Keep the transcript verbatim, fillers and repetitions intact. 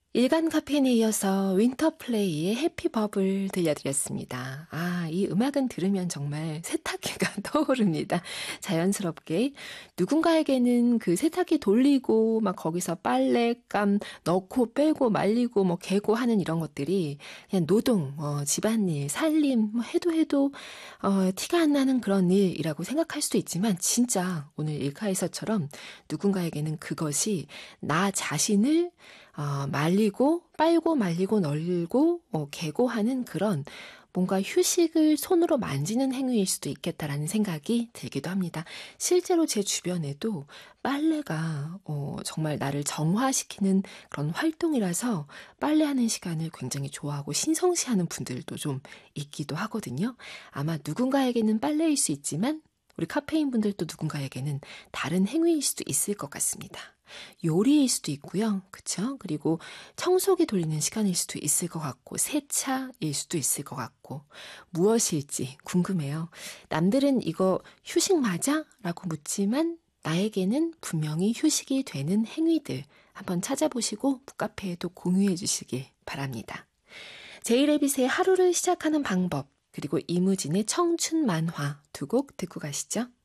일간 카페인에 이어서 윈터플레이의 해피버블 들려드렸습니다. 아, 이 음악은 들으면 정말 세탁기가 떠오릅니다. 자연스럽게. 누군가에게는 그 세탁기 돌리고 막 거기서 빨랫감 넣고 빼고 말리고 뭐 개고 하는 이런 것들이 그냥 노동, 어, 집안일, 살림 뭐 해도 해도 어, 티가 안 나는 그런 일이라고 생각할 수도 있지만 진짜 오늘 일카에서처럼 누군가에게는 그것이 나 자신을 어, 말리고 빨고 말리고 널고 어, 개고하는 그런 뭔가 휴식을 손으로 만지는 행위일 수도 있겠다라는 생각이 들기도 합니다. 실제로 제 주변에도 빨래가 어, 정말 나를 정화시키는 그런 활동이라서 빨래하는 시간을 굉장히 좋아하고 신성시하는 분들도 좀 있기도 하거든요. 아마 누군가에게는 빨래일 수 있지만 우리 카페인 분들도 누군가에게는 다른 행위일 수도 있을 것 같습니다. 요리일 수도 있고요. 그쵸? 그리고 청소기 돌리는 시간일 수도 있을 것 같고, 세차일 수도 있을 것 같고, 무엇일지 궁금해요. 남들은 이거 휴식 맞아? 라고 묻지만, 나에게는 분명히 휴식이 되는 행위들 한번 찾아보시고, 북카페에도 공유해 주시길 바랍니다. 제이레빗의 하루를 시작하는 방법, 그리고 이무진의 청춘 만화 두 곡 듣고 가시죠.